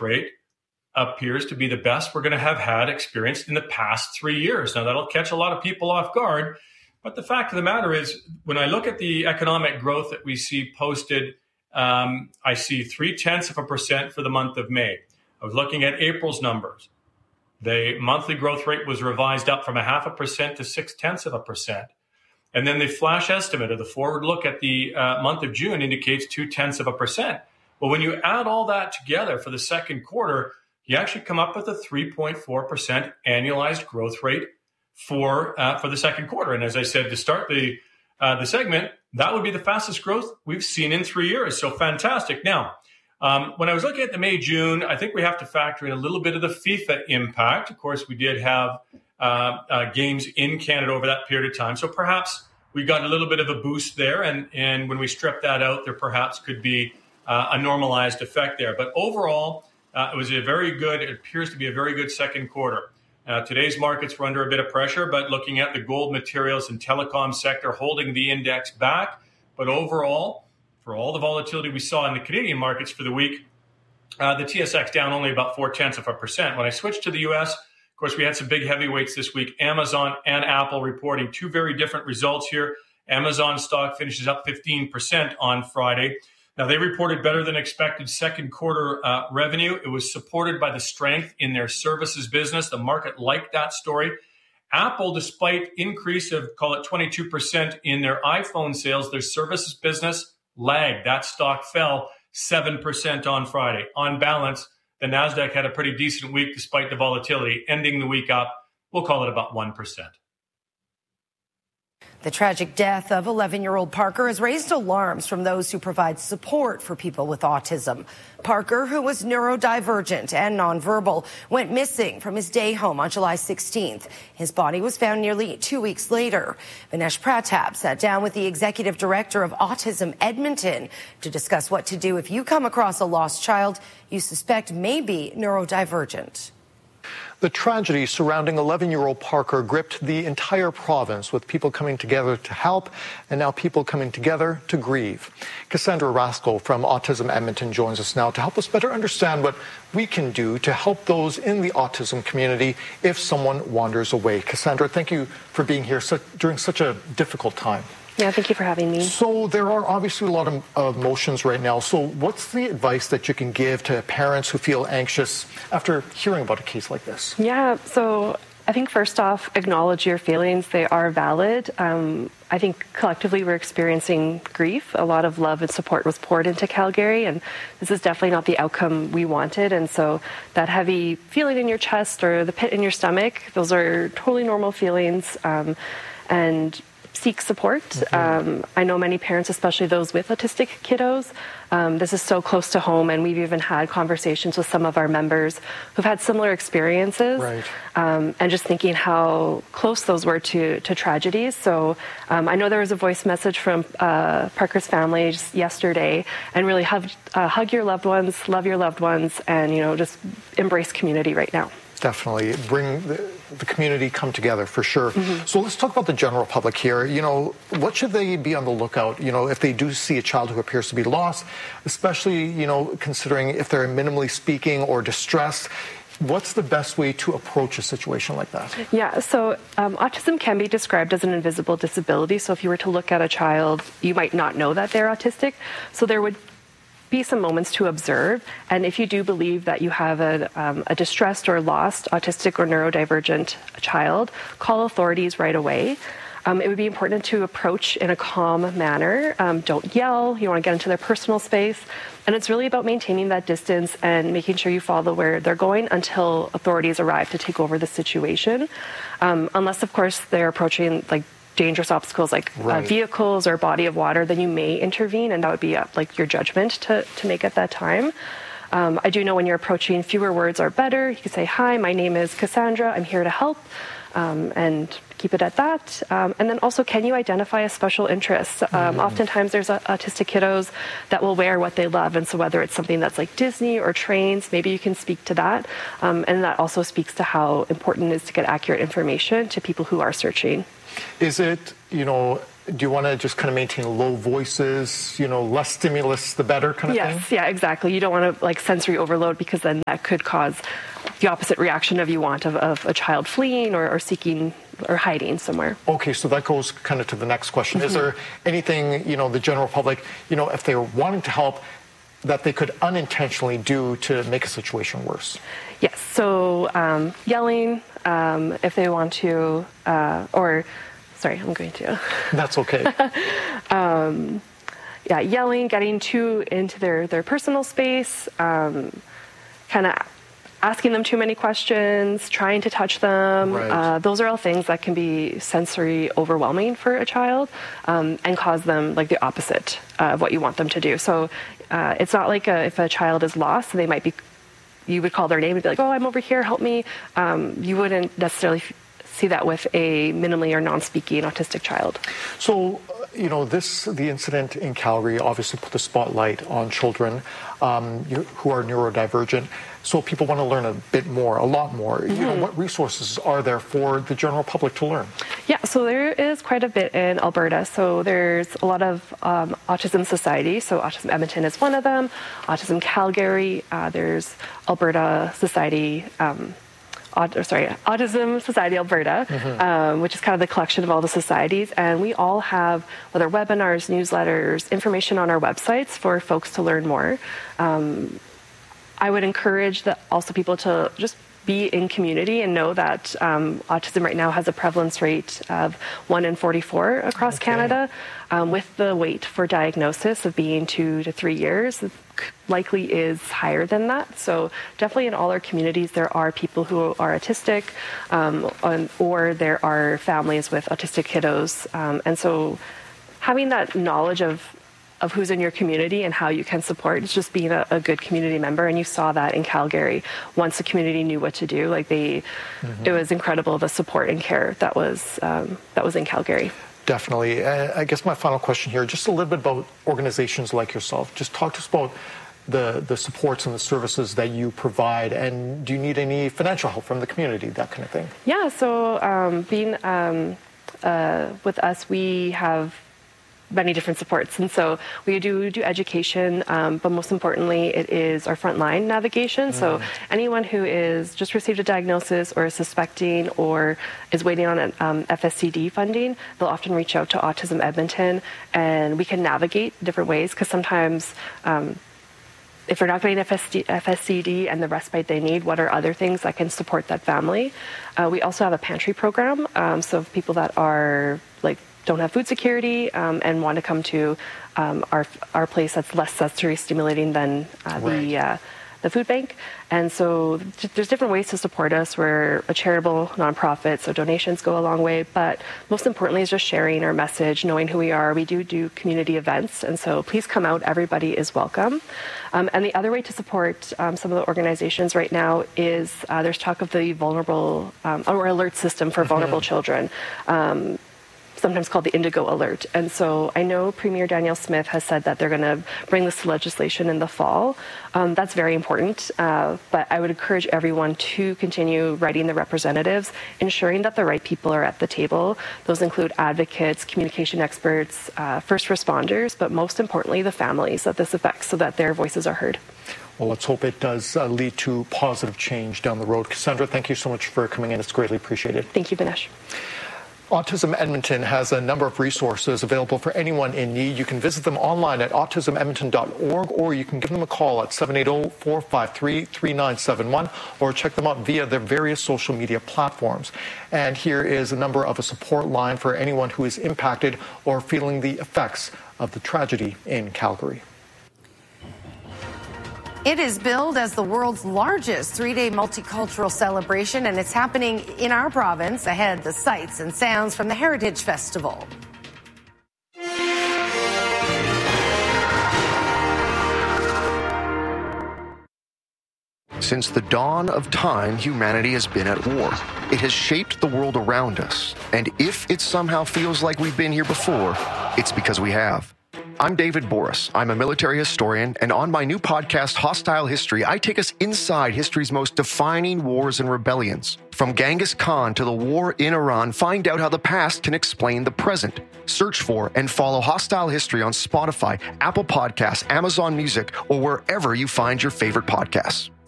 rate appears to be the best we're going to have had experienced in the past 3 years. Now, that'll catch a lot of people off guard. But the fact of the matter is, when I look at the economic growth that we see posted, I see 0.3% for the month of May. I was looking at April's numbers. The monthly growth rate was revised up from 0.5% to 0.6%. And then the flash estimate, or the forward look at the month of June, indicates 0.2%. Well, when you add all that together for the second quarter, you actually come up with a 3.4% annualized growth rate for the second quarter. And as I said to start the segment, that would be the fastest growth we've seen in 3 years. So fantastic. Now, when I was looking at the May, June, I think we have to factor in a little bit of the FIFA impact. Of course, we did have games in Canada over that period of time. So perhaps we got a little bit of a boost there. And when we strip that out, there perhaps could be a normalized effect there. But overall, it appears to be a very good second quarter. Today's markets were under a bit of pressure, but looking at the gold, materials, and telecom sector holding the index back. But overall, for all the volatility we saw in the Canadian markets for the week, the TSX down only about 0.4%. When I switched to the U.S., of course, we had some big heavyweights this week, Amazon and Apple reporting two very different results here. Amazon stock finishes up 15% on Friday. Now, they reported better than expected second quarter revenue. It was supported by the strength in their services business. The market liked that story. Apple, despite increase of, call it 22% in their iPhone sales, their services business lagged. That stock fell 7% on Friday. On balance, the NASDAQ had a pretty decent week despite the volatility, ending the week up, we'll call it about 1%. The tragic death of 11-year-old Parker has raised alarms from those who provide support for people with autism. Parker, who was neurodivergent and nonverbal, went missing from his day home on July 16th. His body was found nearly 2 weeks later. Vinesh Pratap sat down with the executive director of Autism Edmonton to discuss what to do if you come across a lost child you suspect may be neurodivergent. The tragedy surrounding 11-year-old Parker gripped the entire province, with people coming together to help and now people coming together to grieve. Cassandra Raskol from Autism Edmonton joins us now to help us better understand what we can do to help those in the autism community if someone wanders away. Cassandra, thank you for being here during such a difficult time. Yeah, thank you for having me. So there are obviously a lot of emotions right now. So what's the advice that you can give to parents who feel anxious after hearing about a case like this? Yeah, so I think first off, acknowledge your feelings. They are valid. I think collectively we're experiencing grief. A lot of love and support was poured into Calgary, and this is definitely not the outcome we wanted. And so that heavy feeling in your chest or the pit in your stomach, those are totally normal feelings. And seek support. I know many parents, especially those with autistic kiddos, this is so close to home, and we've even had conversations with some of our members who've had similar experiences, right. And just thinking how close those were to tragedies. So I know there was a voice message from Parker's family just yesterday, and really hug your loved ones, love your loved ones, and just embrace community right now. Definitely bring the community come together for sure. So let's talk about the general public here. What should they be on the lookout, if they do see a child who appears to be lost, especially, considering if they're minimally speaking or distressed. What's the best way to approach a situation like that? Yeah, so autism can be described as an invisible disability. So if you were to look at a child, you might not know that they're autistic. So there would be some moments to observe, and if you do believe that you have a distressed or lost autistic or neurodivergent child, call authorities right away. It would be important to approach in a calm manner. Don't yell. You don't want to get into their personal space. And it's really about maintaining that distance and making sure you follow where they're going until authorities arrive to take over the situation. Unless, of course, they're approaching dangerous obstacles like vehicles or body of water, then you may intervene, and that would be your judgment to make at that time. I do know when you're approaching, fewer words are better. You can say, "Hi, my name is Cassandra. I'm here to help," and keep it at that. And then also, can you identify a special interest? Oftentimes there's autistic kiddos that will wear what they love, and so whether it's something that's like Disney or trains, maybe you can speak to that. And that also speaks to how important it is to get accurate information to people who are searching. Is it, do you want to just kind of maintain low voices, less stimulus, the better kind of thing? Yes, yeah, exactly. You don't want to sensory overload, because then that could cause the opposite reaction of a child fleeing or seeking or hiding somewhere. Okay, so that goes kind of to the next question. Mm-hmm. Is there anything, the general public, if they're wanting to help, that they could unintentionally do to make a situation worse? Yes, so yelling if they want to, sorry, I'm going to. That's okay. Yelling, getting too into their personal space, kind of asking them too many questions, trying to touch them. Right. Those are all things that can be sensory overwhelming for a child and cause them the opposite of what you want them to do. So it's not like if a child is lost, they might be, you would call their name and be like, oh, I'm over here, help me. You wouldn't necessarily see that with a minimally or non-speaking autistic child. So, the incident in Calgary obviously put the spotlight on children who are neurodivergent. So people want to learn a lot more. Mm-hmm. What resources are there for the general public to learn? Yeah, so there is quite a bit in Alberta. So there's a lot of autism societies. So Autism Edmonton is one of them. Autism Calgary. There's Alberta Society. Autism Society Alberta, mm-hmm. which is kind of the collection of all the societies. And we all have, whether webinars, newsletters, information on our websites for folks to learn more. I would encourage also people to just be in community and know that autism right now has a prevalence rate of 1 in 44 across Canada, with the wait for diagnosis of being 2 to 3 years. Likely is higher than that. So definitely in all our communities, there are people who are autistic, or there are families with autistic kiddos. And so having that knowledge of who's in your community and how you can support is just being a good community member. And you saw that in Calgary. Once the community knew what to do, it was incredible, the support and care that was in Calgary. Definitely. I guess my final question here, just a little bit about organizations like yourself. Just talk to us about the supports and the services that you provide, and do you need any financial help from the community, that kind of thing? Yeah, so being with us, we have many different supports. And so we do education, but most importantly, it is our frontline navigation. Mm. So anyone who is just received a diagnosis or is suspecting or is waiting on an FSCD funding, they'll often reach out to Autism Edmonton, and we can navigate different ways, because sometimes if they're not getting FSCD and the respite they need, what are other things that can support that family? We also have a pantry program. So people that are don't have food security and want to come to our place that's less sensory stimulating than the food bank. And so there's different ways to support us. We're a charitable nonprofit, so donations go a long way. But most importantly is just sharing our message, knowing who we are. We do community events, and so please come out. Everybody is welcome. And the other way to support some of the organizations right now is there's talk of the vulnerable or alert system for vulnerable children. Sometimes called the Indigo Alert. And so I know Premier Danielle Smith has said that they're going to bring this to legislation in the fall. That's very important, but I would encourage everyone to continue writing the representatives, ensuring that the right people are at the table. Those include advocates, communication experts, first responders, but most importantly, the families that this affects, so that their voices are heard. Well, let's hope it does lead to positive change down the road. Cassandra, thank you so much for coming in. It's greatly appreciated. Thank you, Vinesh. Autism Edmonton has a number of resources available for anyone in need. You can visit them online at autismedmonton.org, or you can give them a call at 780-453-3971, or check them out via their various social media platforms. And here is a number of a support line for anyone who is impacted or feeling the effects of the tragedy in Calgary. It is billed as the world's largest three-day multicultural celebration, and it's happening in our province ahead of the sights and sounds from the Heritage Festival. Since the dawn of time, humanity has been at war. It has shaped the world around us, and if it somehow feels like we've been here before, it's because we have. I'm David Boris. I'm a military historian, and on my new podcast, Hostile History, I take us inside history's most defining wars and rebellions. From Genghis Khan to the war in Iran, find out how the past can explain the present. Search for and follow Hostile History on Spotify, Apple Podcasts, Amazon Music, or wherever you find your favorite podcasts.